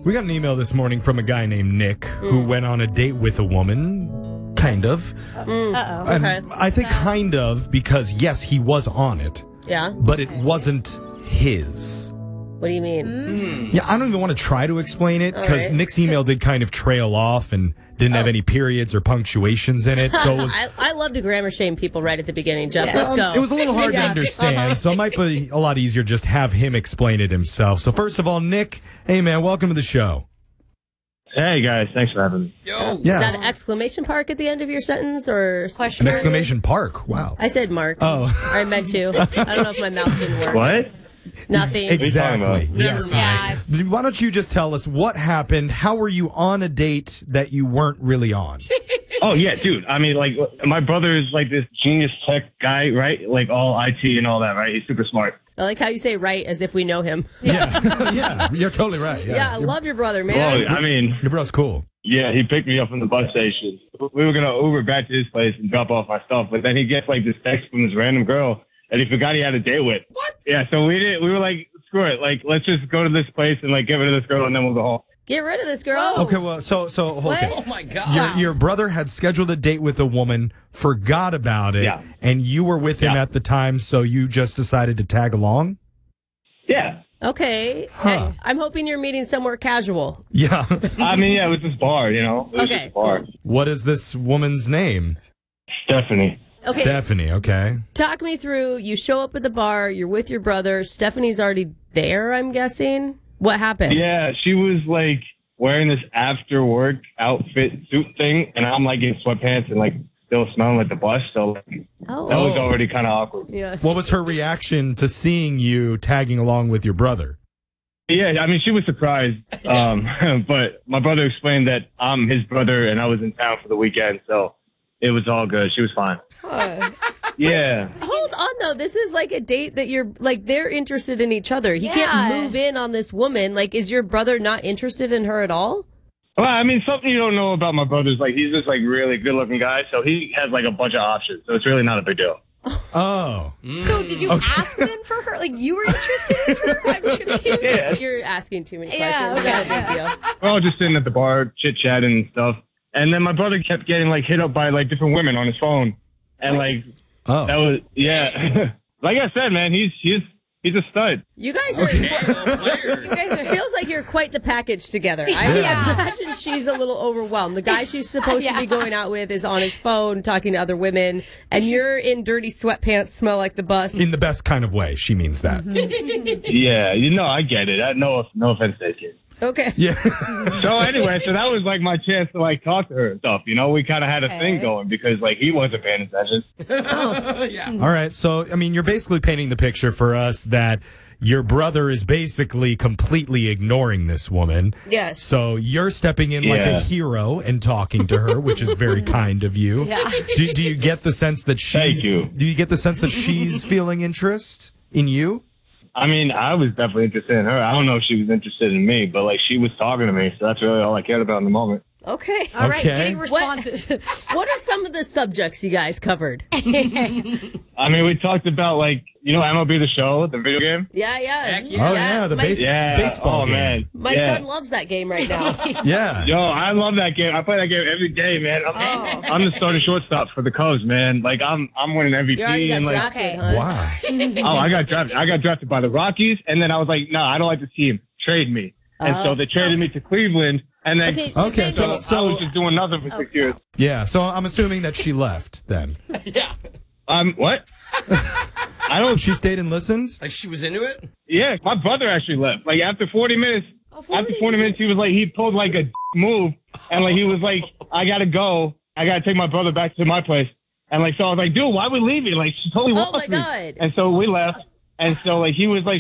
We got an email this morning from a guy named Nick who went on a date with a woman, kind of. Uh-oh. And Okay. I say kind of because, yes, he was on it, Yeah? but it wasn't his. What do you mean? Yeah, I don't even want to try to explain it because All right. Nick's email did kind of trail off and didn't have any periods or punctuations in it. So it was, I love to grammar shame people right at the beginning, Jeff. Let's go. it was a little hard to Yeah. understand. So it might be a lot easier just have him explain it himself. So first of all, Nick, hey man, welcome to the show. Hey guys, thanks for having me. Yeah. Is that an exclamation mark at the end of your sentence or Question An mark? exclamation park. Wow. I said mark. Oh. I meant to. I don't know if my mouth didn't work. What? Nothing. Exactly. talking Yes. mind. Why don't you just tell us what happened? How were you on a date that you weren't really on? Oh yeah, dude. I mean, like, my brother is like this genius tech guy, right? Like all IT and all that, right? He's super smart. I like how you say right as if we know him. Yeah. Yeah. You're totally right. Yeah, I love your brother, man. Well, I mean, Your bro's cool. yeah, he picked me up from the bus station. We were gonna Uber back to his place and drop off my stuff, but then he gets like this text from this random girl that he forgot he had a date with. What? Yeah, so we were like, screw it, like let's just go to this place and like get rid of this girl and then we'll go home. Get rid of this girl. Okay, well, so okay. What? my God. Your brother had scheduled a date with a woman, forgot about it, Yeah. and you were with him Yeah. at the time, so you just decided to tag along? Yeah. Okay. Huh. I'm hoping you're meeting somewhere casual. Yeah. I mean, yeah, it was this bar, you know? It was Okay. this bar. What is this woman's name? Stephanie. Okay. Stephanie, okay. Talk me through. You show up at the bar. You're with your brother. Stephanie's already there, I'm guessing. What happened? Yeah, she was like wearing this after work outfit suit thing, and I'm like in sweatpants and like still smelling like the bus. So like, Oh. that was already kind of awkward. Yeah. What was her reaction to seeing you tagging along with your brother? Yeah, I mean, she was surprised. But my brother explained that I'm his brother and I was in town for the weekend. So it was all good. She was fine. Yeah. Hold on, though. This is like a date that you're like, they're interested in each other. He Yeah. can't move in on this woman. Like, is your brother not interested in her at all? Well, I mean, something you don't know about my brother is like he's this like really good looking guy. So he has like a bunch of options. So it's really not a big deal. Oh. So did you ask then for her? Like, you were interested in her? I'm confused. Yeah. You're asking too many Yeah, questions. okay. Not a big deal. We're all just sitting at the bar, chit chatting and stuff. And then my brother kept getting like hit up by like different women on his phone. And like, Oh. that was, yeah. Like I said, man, he's a stud. You guys are. Feels like you're quite the package together. I imagine she's a little overwhelmed. The guy she's supposed to be going out with is on his phone talking to other women, and you're in dirty sweatpants, smell like the bus. In the best kind of way, she means that. Yeah, you know, I get it. No offense to that kid. Okay. Yeah. So anyway, so that was like my chance to like talk to her and stuff. You know, we kind of had a thing going because like he wasn't paying attention. All right. So, I mean, you're basically painting the picture for us that your brother is basically completely ignoring this woman. Yes. So you're stepping in like a Yeah. hero and talking to her, which is very kind of you. Yeah. Do you get the sense that she's Thank you. Do you get the sense that she's feeling interest in you? I mean, I was definitely interested in her. I don't know if she was interested in me, but like she was talking to me, so that's really all I cared about in the moment. Okay. All right, Okay. getting responses. What are some of the subjects you guys covered? I mean, we talked about like, you know, MLB The Show, the video game. Yeah. Oh yeah, the my, baseball game. Man. My Yeah. son loves that game right now. Yeah. Yo, I love that game. I play that game every day, man. I'm the starting shortstop for the Cubs, man. Like I'm winning MVP. You already got and like, drafted, Okay. huh? Wow. oh, I got drafted. I got drafted by the Rockies, and then I was like, no, I don't like the team. Trade me. And so they traded me to Cleveland, and then Okay, so I so was just doing nothing for 6 years. yeah, so I'm assuming that she left then. What? I don't. She stayed and listened? Like she was into it? Yeah, my brother actually left. Like after 40 minutes. After 40 minutes, he was like, he pulled like a move, and like he was like, I gotta go. I gotta take my brother back to my place. And like, so I was like, dude, why we leaving? Like, she totally Oh lost my me. God. And so we left. And so like he was like